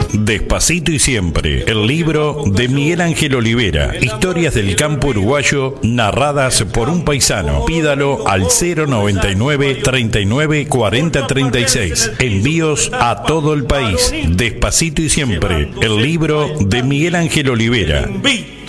Despacito y Siempre, el libro de Miguel Ángel Olivera. Historias del campo uruguayo narradas por un paisano. Pídalo al 099 39 40 36. Envíos a todo el país. Despacito y Siempre, el libro de Miguel Ángel Olivera.